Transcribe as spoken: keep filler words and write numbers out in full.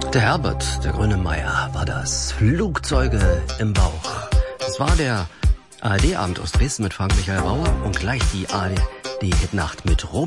Der Herbert, der Grönemeyer, war das. Flugzeuge im Bauch. Das war der A R D-Abend aus Dresden mit Frank Michael Bauer und gleich die A R D-Hitnacht mit Romy